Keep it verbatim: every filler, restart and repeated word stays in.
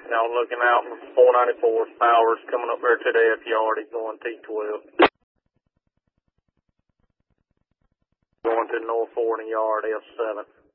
Y'all looking out for four ninety-four Powers coming up there to the F yard. He's going T twelve. Going to North four in the yard, F seven.